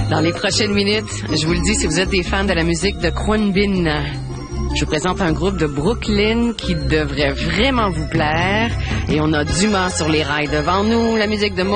Dans les prochaines minutes, je vous le dis, si vous êtes des fans de la musique de Kwon Bin, je vous présente un groupe de Brooklyn qui devrait vraiment vous plaire. Et on a Dumas sur les rails devant nous, la musique de